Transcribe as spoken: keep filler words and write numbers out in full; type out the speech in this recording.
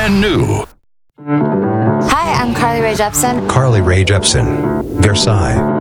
brand new. Hi, I'm Carly Rae Jepsen. Carly Rae Jepsen, Versailles.